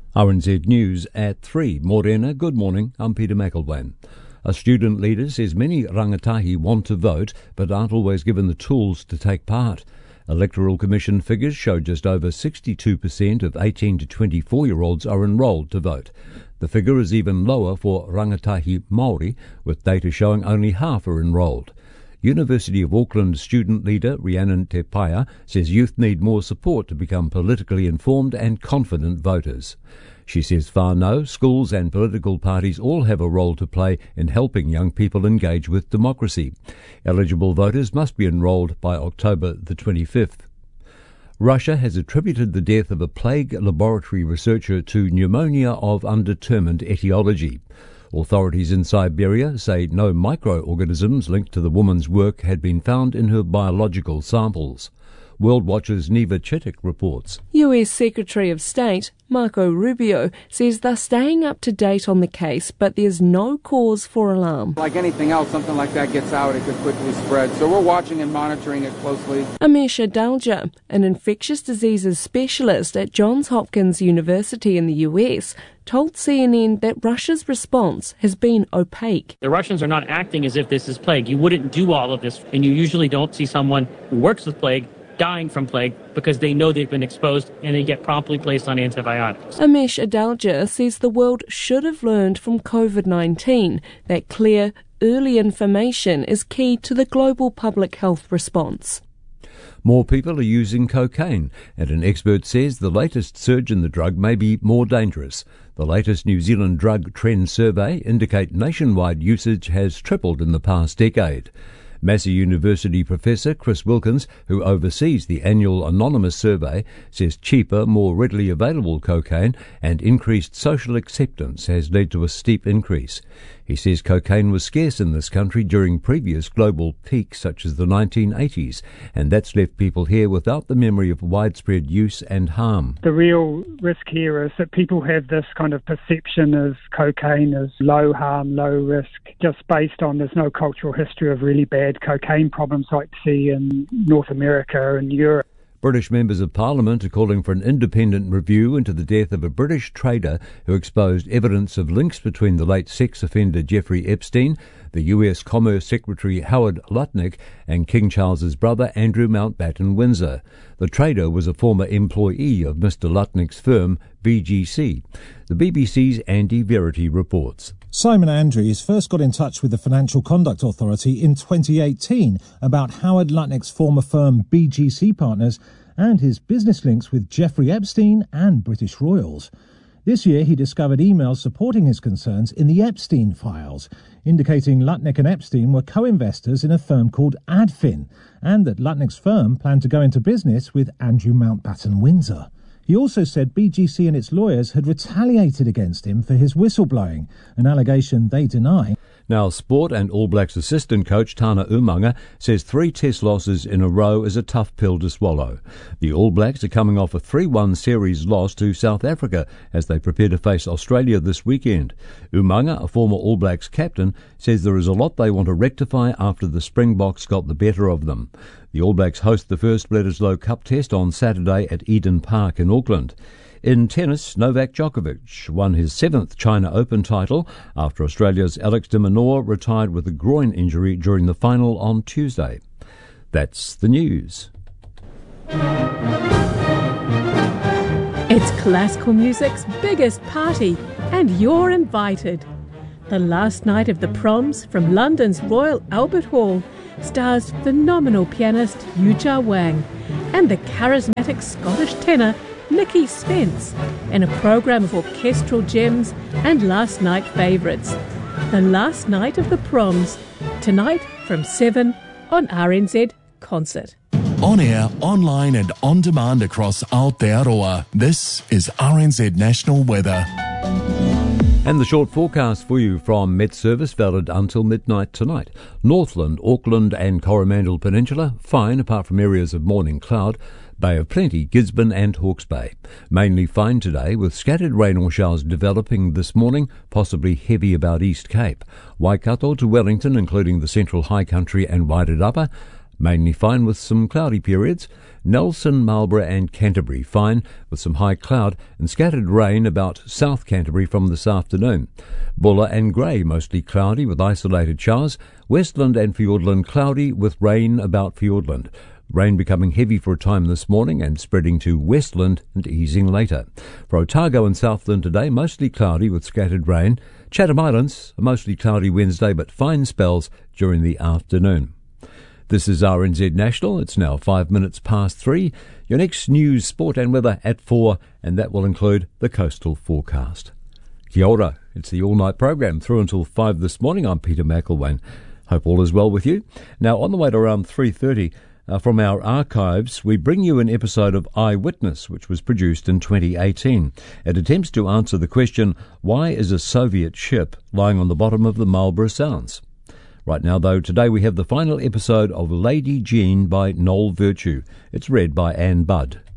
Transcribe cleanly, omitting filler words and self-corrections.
RNZ News at 3. Morena, good morning. I'm Peter McElwain. A student leader says many rangatahi want to vote but aren't always given the tools to take part. Electoral Commission figures show just over 62% of 18 to 24-year-olds are enrolled to vote. The figure is even lower for rangatahi Māori, with data showing only half are enrolled. University of Auckland student leader Rhiannon Te Paia says youth need more support to become politically informed and confident voters. She says whānau, schools and political parties all have a role to play in helping young people engage with democracy. Eligible voters must be enrolled by October the 25th. Russia has attributed the death of a plague laboratory researcher to pneumonia of undetermined etiology. Authorities in Siberia say no microorganisms linked to the woman's work had been found in her biological samples. World Watch's Neva Chittick reports. US Secretary of State Marco Rubio says they're staying up to date on the case, but there's no cause for alarm. Like anything else, something like that gets out, it could quickly spread. So we're watching and monitoring it closely. Amish Adalja, an infectious diseases specialist at Johns Hopkins University in the US, told CNN that Russia's response has been opaque. The Russians are not acting as if this is plague. You wouldn't do all of this, and you usually don't see someone who works with plague dying from plague because they know they've been exposed and they get promptly placed on antibiotics. Amish Adalja says the world should have learned from COVID-19 that clear, early information is key to the global public health response. More people are using cocaine, and an expert says the latest surge in the drug may be more dangerous. The latest New Zealand Drug Trend Survey indicate nationwide usage has tripled in the past decade. Massey University professor Chris Wilkins, who oversees the annual anonymous survey, says cheaper, more readily available cocaine and increased social acceptance has led to a steep increase. He says cocaine was scarce in this country during previous global peaks such as the 1980s, and that's left people here without the memory of widespread use and harm. The real risk here is that people have this kind of perception of cocaine as low harm, low risk, just based on there's no cultural history of really bad cocaine problems like you see in North America and Europe. British members of Parliament are calling for an independent review into the death of a British trader who exposed evidence of links between the late sex offender Jeffrey Epstein, the US Commerce Secretary Howard Lutnick, and King Charles's brother Andrew Mountbatten Windsor. The trader was a former employee of Mr. Lutnick's firm, BGC. The BBC's Andy Verity reports. Simon Andrews first got in touch with the Financial Conduct Authority in 2018 about Howard Lutnick's former firm BGC Partners and his business links with Jeffrey Epstein and British royals. This year he discovered emails supporting his concerns in the Epstein files, indicating Lutnick and Epstein were co-investors in a firm called Adfin, and that Lutnick's firm planned to go into business with Andrew Mountbatten Windsor. He also said BGC and its lawyers had retaliated against him for his whistleblowing, an allegation they deny. Now, Sport and All Blacks assistant coach Tana Umaga says 3 test losses in a row is a tough pill to swallow. The All Blacks are coming off a 3-1 series loss to South Africa as they prepare to face Australia this weekend. Umaga, a former All Blacks captain, says there is a lot they want to rectify after the Springboks got the better of them. The All Blacks host the first Bledisloe Cup test on Saturday at Eden Park in Auckland. In tennis, Novak Djokovic won his 7th China Open title after Australia's Alex de Minaur retired with a groin injury during the final on Tuesday. That's the news. It's classical music's biggest party, and you're invited. The last night of the Proms from London's Royal Albert Hall stars phenomenal pianist Yuja Wang and the charismatic Scottish tenor Nicky Spence in a programme of orchestral gems and last night favourites. The last night of the Proms, tonight from 7 on RNZ Concert. On air, online and on demand across Aotearoa, this is RNZ National Weather. And the short forecast for you from Met Service, valid until midnight tonight. Northland, Auckland and Coromandel Peninsula, fine apart from areas of morning cloud. Bay of Plenty, Gisborne and Hawke's Bay. Mainly fine today, with scattered rain or showers developing this morning, possibly heavy about East Cape. Waikato to Wellington, including the Central High Country and Wairarapa. mainly fine with some cloudy periods. Nelson, Marlborough and Canterbury fine with some high cloud and scattered rain about South Canterbury from this afternoon. Buller and Grey mostly cloudy with isolated showers. Westland and Fiordland cloudy with rain about Fiordland. Rain becoming heavy for a time this morning and spreading to Westland and easing later. For Otago and Southland today, mostly cloudy with scattered rain. Chatham Islands, a mostly cloudy Wednesday but fine spells during the afternoon. This is RNZ National. It's now 5 minutes past 3. Your next news, sport and weather at 4, and that will include the coastal forecast. Kia ora. It's the all-night program through until 5 this morning. I'm Peter McElwain. Hope all is well with you. Now, on the way to around 3:30, from our archives, we bring you an episode of Eyewitness, which was produced in 2018. It attempts to answer the question, why is a Soviet ship lying on the bottom of the Marlborough Sounds? Right now, though, today we have the final episode of Lady Jean by Noel Virtue. It's read by Anne Budd.